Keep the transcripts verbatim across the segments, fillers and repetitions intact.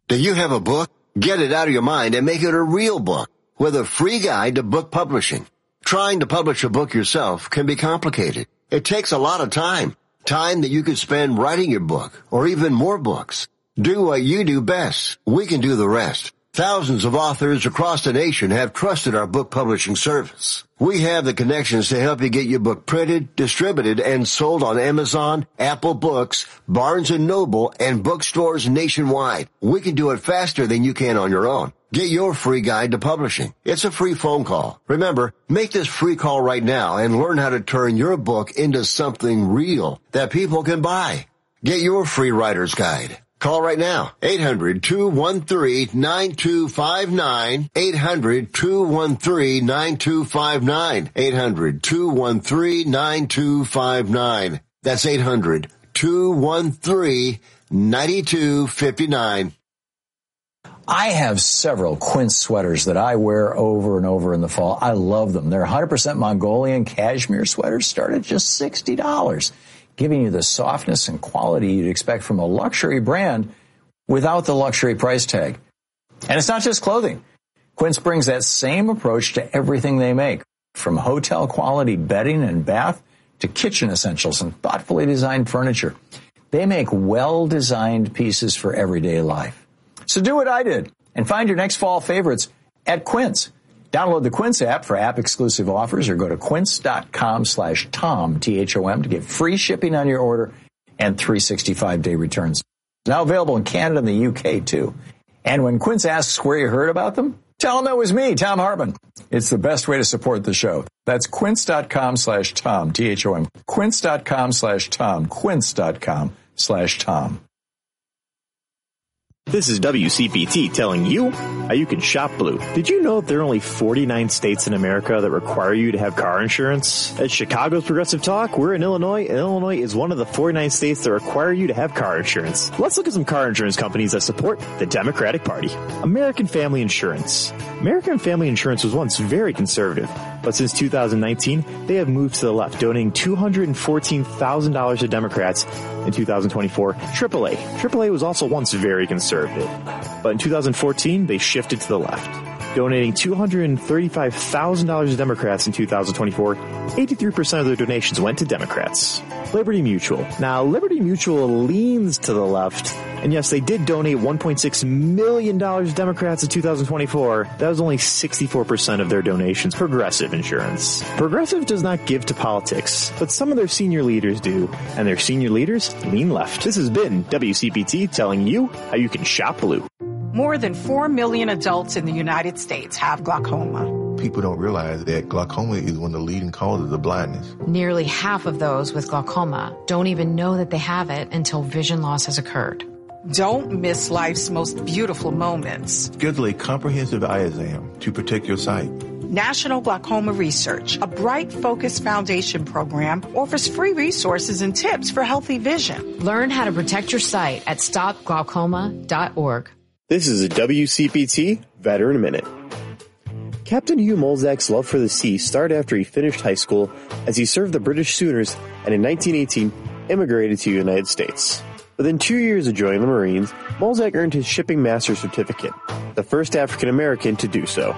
Do you have a book? Get it out of your mind and make it a real book with a free guide to book publishing. Trying to publish a book yourself can be complicated. It takes a lot of time. Time that you could spend writing your book or even more books. Do what you do best. We can do the rest. Thousands of authors across the nation have trusted our book publishing service. We have the connections to help you get your book printed, distributed, and sold on Amazon, Apple Books, Barnes and Noble, and bookstores nationwide. We can do it faster than you can on your own. Get your free guide to publishing. It's a free phone call. Remember, make this free call right now and learn how to turn your book into something real that people can buy. Get your free writer's guide. Call right now, eight hundred, two one three, nine two five nine, eight hundred, two one three, nine two five nine, eight hundred, two one three, nine two five nine. That's eight hundred, two one three, nine two five nine. I have several Quince sweaters that I wear over and over in the fall. I love them. They're one hundred percent Mongolian cashmere sweaters, start at just sixty dollars. Giving you the softness and quality you'd expect from a luxury brand without the luxury price tag. And it's not just clothing. Quince brings that same approach to everything they make, from hotel quality bedding and bath to kitchen essentials and thoughtfully designed furniture. They make well-designed pieces for everyday life. So do what I did and find your next fall favorites at Quince. Download the Quince app for app-exclusive offers or go to quince.com slash Tom, T H O M, to get free shipping on your order and three hundred sixty-five day returns. Now available in Canada and the U K, too. And when Quince asks where you heard about them, tell them it was me, Tom Hartman. It's the best way to support the show. That's quince.com slash Tom, T H O M. Quince.com slash Tom. Quince.com slash Tom. This is W C P T telling you how you can shop blue. Did you know that there are only forty-nine states in America that require you to have car insurance? At Chicago's Progressive Talk, we're in Illinois, and Illinois is one of the forty-nine states that require you to have car insurance. Let's look at some car insurance companies that support the Democratic Party. American Family Insurance. American Family Insurance was once very conservative, but since two thousand nineteen, they have moved to the left, donating two hundred fourteen thousand dollars to Democrats in two thousand twenty-four. triple A. triple A was also once very conservative, but in two thousand fourteen, they shifted to the left, donating two hundred thirty-five thousand dollars to Democrats in two thousand twenty-four. eighty-three percent of their donations went to Democrats. Liberty Mutual. Now, Liberty Mutual leans to the left, and yes, they did donate one point six million dollars to Democrats in two thousand twenty-four. That was only sixty-four percent of their donations. Progressive Insurance. Progressive does not give to politics, but some of their senior leaders do, and their senior leaders lean left. This has been W C P T telling you how you can shop blue. More than four million adults in the United States have glaucoma. People don't realize that glaucoma is one of the leading causes of blindness. Nearly half of those with glaucoma don't even know that they have it until vision loss has occurred. Don't miss life's most beautiful moments. Schedule a comprehensive eye exam to protect your sight. National Glaucoma Research, a Bright Focus Foundation program, offers free resources and tips for healthy vision. Learn how to protect your sight at stop glaucoma dot org. This is a W C P T Veteran Minute. Captain Hugh Molzak's love for the sea started after he finished high school, as he served the British Sooners and in nineteen eighteen immigrated to the United States. Within two years of joining the Marines, Molzak earned his Shipping Master Certificate, the first African American to do so.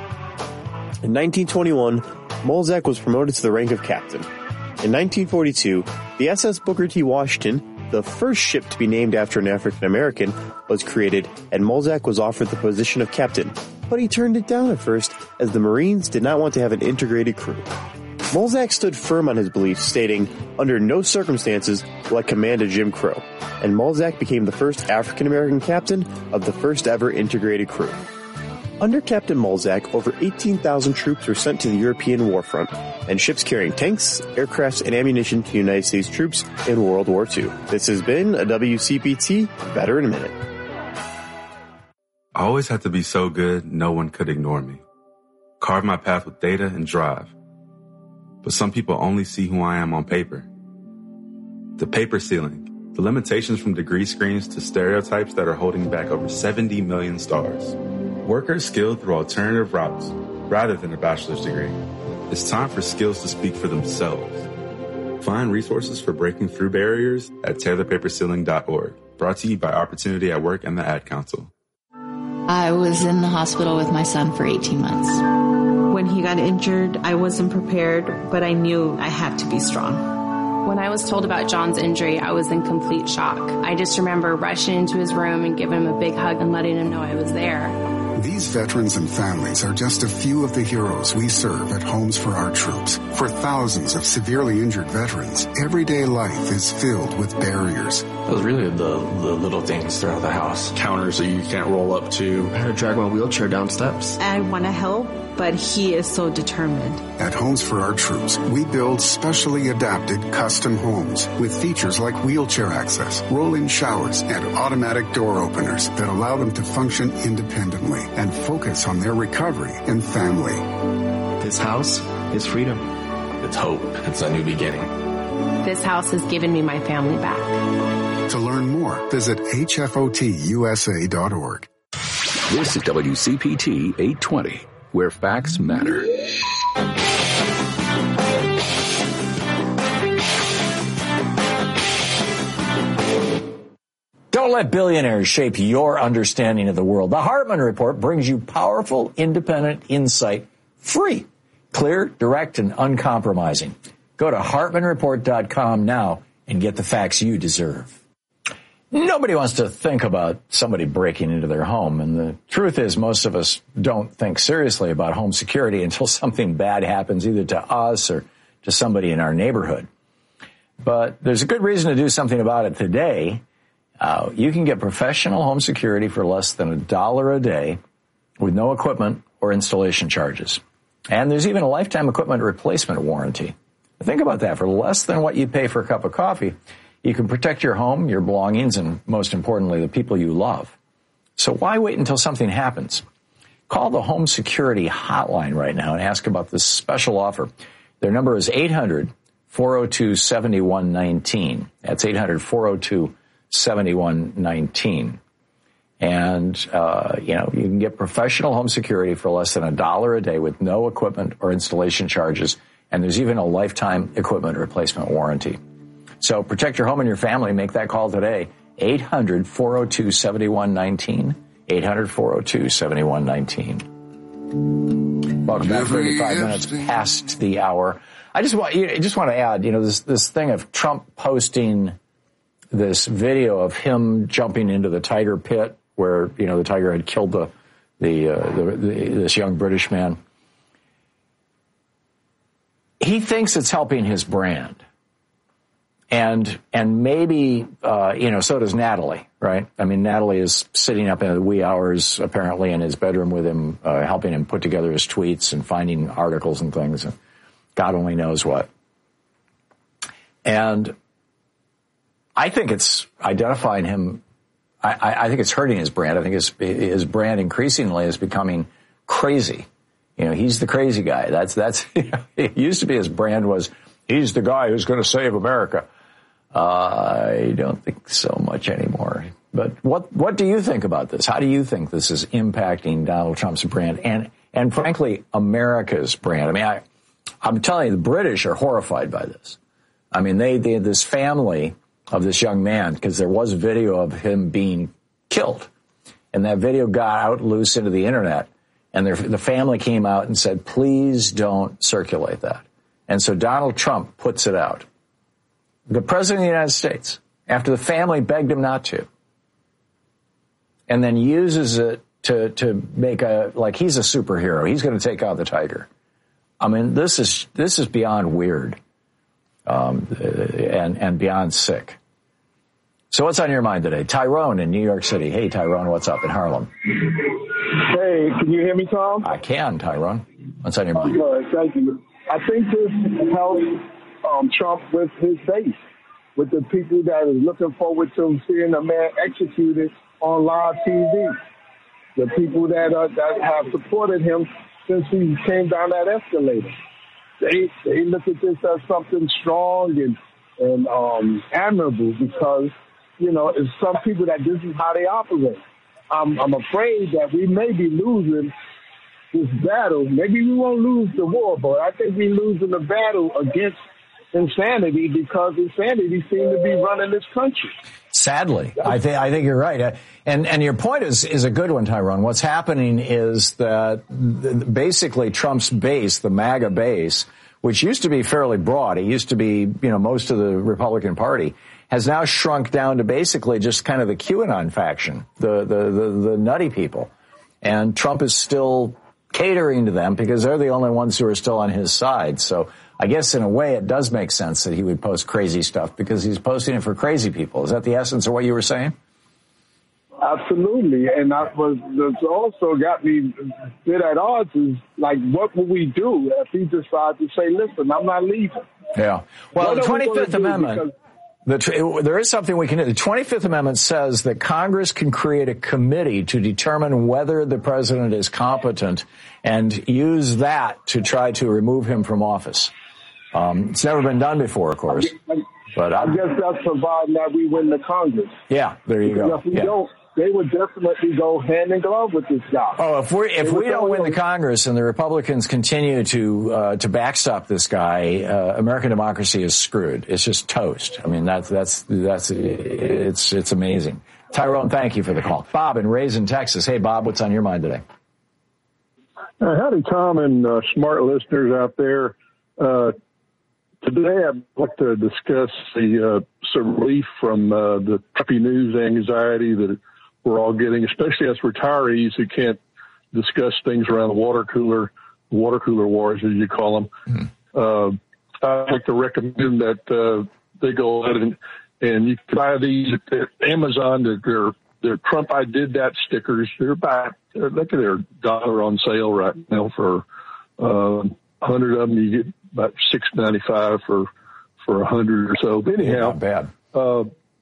In nineteen twenty-one, Molzak was promoted to the rank of captain. In nineteen forty-two, the S S Booker T. Washington, the first ship to be named after an African American, was created, and Molzak was offered the position of captain, but he turned it down at first as the Marines did not want to have an integrated crew. Molzak stood firm on his beliefs, stating, "Under no circumstances will I command a Jim Crow," and Molzak became the first African-American captain of the first ever integrated crew. Under Captain Molzak, over eighteen thousand troops were sent to the European war front, and ships carrying tanks, aircrafts, and ammunition to United States troops in World War Two. This has been a W C P T Veteran Minute. I always had to be so good, no one could ignore me. Carve my path with data and drive. But some people only see who I am on paper. The paper ceiling, the limitations from degree screens to stereotypes that are holding back over seventy million stars. Workers skilled through alternative routes rather than a bachelor's degree. It's time for skills to speak for themselves. Find resources for breaking through barriers at tear the paper ceiling dot org. Brought to you by Opportunity at Work and the Ad Council. I was in the hospital with my son for eighteen months. When he got injured, I wasn't prepared, but I knew I had to be strong. When I was told about John's injury, I was in complete shock. I just remember rushing into his room and giving him a big hug and letting him know I was there. These veterans and families are just a few of the heroes we serve at Homes for Our Troops. For thousands of severely injured veterans, everyday life is filled with barriers. It was really the, the little things throughout the house. Counters that you can't roll up to. I had to drag my wheelchair down steps. I want to help, but he is so determined. At Homes for Our Troops, we build specially adapted custom homes with features like wheelchair access, roll-in showers, and automatic door openers that allow them to function independently and focus on their recovery and family. This house is freedom. It's hope. It's a new beginning. This house has given me my family back. To learn more, visit H F O T U S A dot org. This is W C P T eight twenty, where facts matter. Don't let billionaires shape your understanding of the world. The Hartman Report brings you powerful, independent insight, free, clear, direct, and uncompromising. Go to Hartman Report dot com now and get the facts you deserve. Nobody wants to think about somebody breaking into their home, and the truth is most of us don't think seriously about home security until something bad happens either to us or to somebody in our neighborhood. But there's a good reason to do something about it today. Uh, you can get professional home security for less than a dollar a day with no equipment or installation charges. And there's even a lifetime equipment replacement warranty. Think about that. For less than what you pay for a cup of coffee, you can protect your home, your belongings, and most importantly, the people you love. So why wait until something happens? Call the Home Security Hotline right now and ask about this special offer. Their number is eight hundred, four oh two, seven one one nine. That's eight hundred, four oh two, seven one one nine. And, uh, you know, you can get professional home security for less than a dollar a day with no equipment or installation charges. And there's even a lifetime equipment replacement warranty. So protect your home and your family. Make that call today. eight hundred, four oh two, seven one one nine. eight hundred, four oh two, seven one one nine. Welcome back. thirty-five minutes past the hour. I just want, I just want to add, you know, this, this thing of Trump posting this video of him jumping into the tiger pit where, you know, the tiger had killed the, the, uh, the, the this young British man. He thinks it's helping his brand. And, and maybe, uh, you know, so does Natalie, right? I mean, Natalie is sitting up in the wee hours, apparently, in his bedroom with him, uh, helping him put together his tweets and finding articles and things. And God only knows what. And I think it's identifying him. I, I think it's hurting his brand. I think his, his brand increasingly is becoming crazy. You know, he's the crazy guy. That's, that's, you know, it used to be his brand was, he's the guy who's going to save America. Uh, I don't think so much anymore. But what, what do you think about this? How do you think this is impacting Donald Trump's brand and, and frankly, America's brand? I mean, I, I'm telling you, the British are horrified by this. I mean, they, they, this family of this young man, because there was video of him being killed. And that video got out loose into the internet. And their, the family came out and said, please don't circulate that. And so Donald Trump puts it out. The president of the United States, after the family begged him not to, and then uses it to, to make a, like he's a superhero. He's going to take out the tiger. I mean, this is, this is beyond weird, um, and, and beyond sick. So what's on your mind today? Tyrone in New York City. Hey, Tyrone, what's up in Harlem? Hey, can you hear me, Tom? I can, Tyrone. What's on your mind? Good, thank you. I think this helps um, Trump with his base, with the people that are looking forward to seeing a man executed on live T V. The people that are, that have supported him since he came down that escalator. They they look at this as something strong and and um, admirable because, you know, it's some people that this is how they operate. I'm, I'm afraid that we may be losing this battle. Maybe we won't lose the war, but I think we're losing the battle against insanity because insanity seems to be running this country. Sadly, I think I think you're right, and and your point is is a good one, Tyrone. What's happening is that basically Trump's base, the MAGA base, which used to be fairly broad, it used to be you know most of the Republican Party, has now shrunk down to basically just kind of the QAnon faction, the the the, the nutty people, and Trump is still catering to them because they're the only ones who are still on his side. So I guess in a way it does make sense that he would post crazy stuff because he's posting it for crazy people. Is that the essence of what you were saying? Absolutely. And that was that's also got me a bit at odds is like, what will we do if he decides to say, listen, I'm not leaving? Yeah. Well, what the twenty-fifth Amendment, because- the, there is something we can do. The twenty-fifth Amendment says that Congress can create a committee to determine whether the president is competent and use that to try to remove him from office. Um, it's never been done before, of course. I, but I guess that's providing that we win the Congress. Yeah, there you because go. If we yeah. don't, they would definitely go hand in glove with this guy. Oh, if we if we don't win the Congress and the Republicans continue to uh, to backstop this guy, uh, American democracy is screwed. It's just toast. I mean, that's that's that's it's it's amazing. Tyrone, thank you for the call. Bob in Raisin, Texas. Hey, Bob, what's on your mind today? Uh, howdy, Tom, and uh, smart listeners out there. Uh, Today, I'd like to discuss the uh, some relief from uh, the Trumpy news anxiety that we're all getting, especially as retirees who can't discuss things around the water cooler, water cooler wars, as you call them. Mm-hmm. Uh, I'd like to recommend that uh, they go ahead and, and you can buy these at Amazon. They're, they're Trump I Did That stickers. They're about, look at their dollar on sale right now for uh, a hundred of them. You get about six ninety-five for for a hundred or so. But anyhow, not bad. Uh,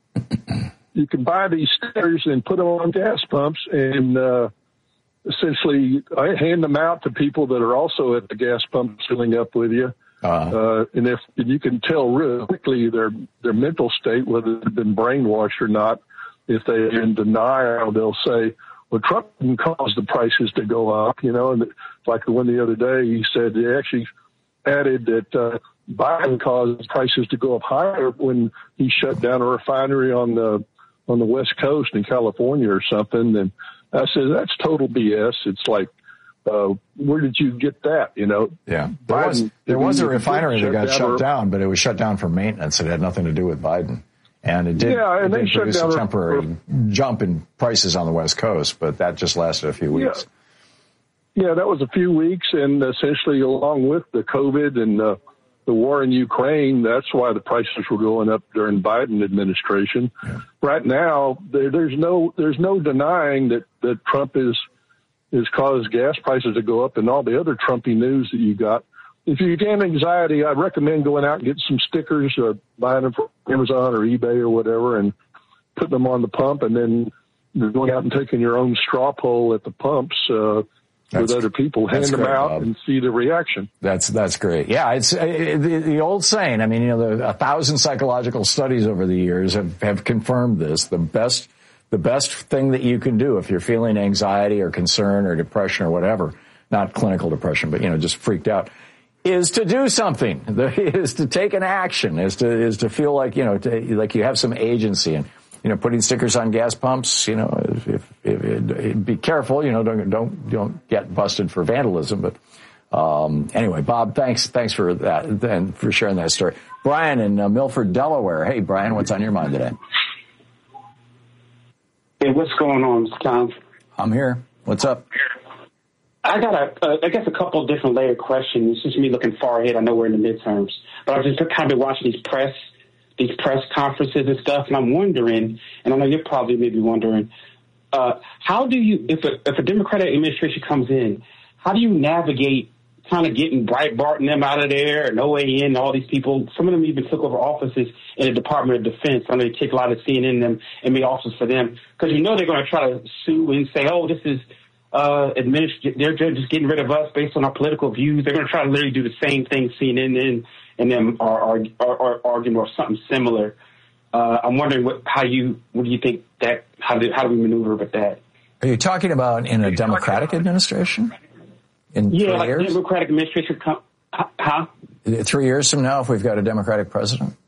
you can buy these stickers and put them on gas pumps, and uh, essentially I hand them out to people that are also at the gas pump filling up with you. Uh-huh. Uh, and if and you can tell really quickly their their mental state, whether they've been brainwashed or not. If they're in denial, they'll say, well, Trump didn't cause the prices to go up, you know, and like the one the other day, he said he actually added that uh, Biden caused prices to go up higher when he shut down a refinery on the on the West Coast in California or something. And I said, that's total B S. It's like, uh, where did you get that? You know? Yeah. There Biden, was, there was a refinery that got shut down, but it was shut down for maintenance. It had nothing to do with Biden. And it did, yeah, and it they did shut produce down a temporary a, jump in prices on the West Coast, but that just lasted a few weeks. Yeah. Yeah, that was a few weeks, and essentially along with the COVID and uh, the war in Ukraine, that's why the prices were going up during Biden administration. Yeah. Right now, there, there's no there's no denying that, that Trump is is caused gas prices to go up and all the other Trumpy news that you got. If you get anxiety, I'd recommend going out and getting some stickers or buying them from Amazon or eBay or whatever and putting them on the pump, and then going out and taking your own straw poll at the pumps uh That's, with other people, hand them great, out Bob. And see the reaction. That's that's great. Yeah, it's it, the, the old saying. I mean, you know, the, a thousand psychological studies over the years have, have confirmed this. The best the best thing that you can do if you're feeling anxiety or concern or depression or whatever, not clinical depression, but you know, just freaked out, is to do something. Is to take an action. Is to is to feel like you know, to, like you have some agency. And you know, putting stickers on gas pumps, you know, if, if, if, if, be careful, you know, don't, don't, don't get busted for vandalism. But, um, anyway, Bob, thanks, thanks for that and for sharing that story. Brian in uh, Milford, Delaware. Hey, Brian, what's on your mind today? Hey, what's going on, Mister Tom? I'm here. What's up? I got a, uh, I guess a couple of different layered questions. It's just me looking far ahead. I know we're in the midterms, but I've just kind of been watching these press these press conferences and stuff, and I'm wondering, and I know you're probably maybe wondering, uh, how do you, if a, if a Democratic administration comes in, how do you navigate kind of getting Breitbart and them out of there, and O A N, all these people? Some of them even took over offices in the Department of Defense. I know they take a lot of C N N and them and made offices for them, because you know they're going to try to sue and say, oh, this is uh, administ- they're just getting rid of us based on our political views. They're going to try to literally do the same thing C N N and and then are, are, are arguing or something similar. Uh, I'm wondering what, how you, what do you think that, how do, how do we maneuver with that? Are you talking about in a Democratic administration? In yeah, three like years? Democratic administration, huh? Three years from now, if we've got a Democratic president?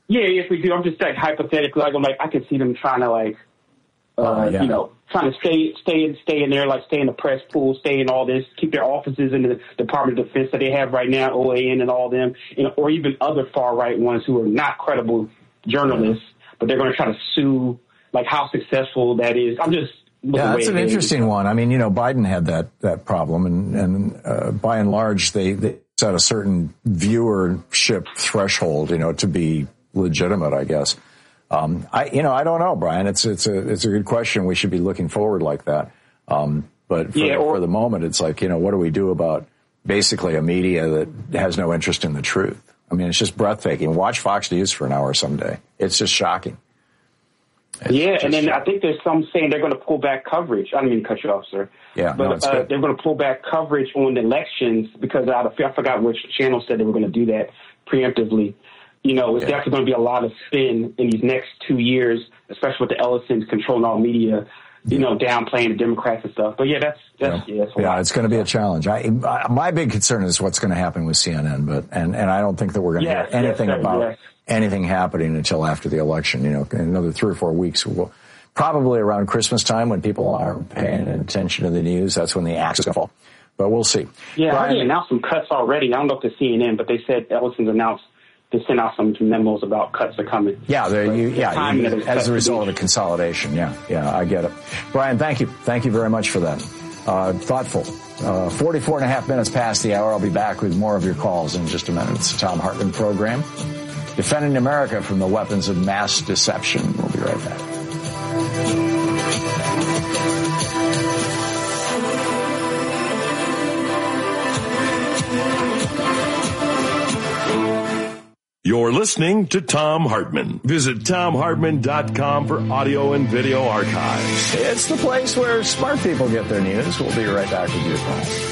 Yeah, if we do, I'm just like hypothetically, like I'm like I can see them trying to like, uh, uh, yeah. you know, trying to stay, stay, in, stay in there, like stay in the press pool, stay in all this, keep their offices in the Department of Defense that they have right now, O A N and all them, you know, or even other far right ones who are not credible journalists, but they're going to try to sue. Like how successful that is. I'm just. Yeah, that's an interesting one. I mean, you know, Biden had that, that problem, and, and uh, by and large, they, they set a certain viewership threshold, you know, to be legitimate, I guess. Um, I, you know, I don't know, Brian. It's, it's a, it's a good question. We should be looking forward like that. Um, but for, yeah, or, for the moment, it's like, you know, what do we do about basically a media that has no interest in the truth? I mean, it's just breathtaking. Watch Fox News for an hour someday. It's just shocking. It's yeah, and then I think there's some saying they're going to pull back coverage. I didn't mean to cut you off, sir. Yeah, but no, it's uh, good. they're going to pull back coverage on the elections because out of, I forgot which channel said they were going to do that preemptively. You know, it's yeah. definitely going to be a lot of spin in these next two years, especially with the Ellisons controlling all media, you know, downplaying the Democrats and stuff. But yeah, that's, that's, yeah, yeah, that's yeah it's going to be a challenge. I, I, my big concern is what's going to happen with C N N, but, and, and I don't think that we're going to yes, hear anything yes, about yes. anything happening until after the election, you know, in another three or four weeks. We'll, probably around Christmas time when people are paying attention to the news. That's when the axe is going to fall. But we'll see. Yeah, Brian, I already announced some cuts already. I don't know if it's C N N, but they said Ellison's announced they sent out some memos about cuts are coming. Yeah, there you, yeah, you, as a result be. of the consolidation. Yeah, yeah, I get it. Brian, thank you. Thank you very much for that. Uh, thoughtful. Uh, forty-four and a half minutes past the hour. I'll be back with more of your calls in just a minute. It's the Thom Hartmann program. Defending America from the weapons of mass deception. We'll be right back. You're listening to Thom Hartmann. Visit Thom Hartmann dot com for audio and video archives. It's the place where smart people get their news. We'll be right back with your calls.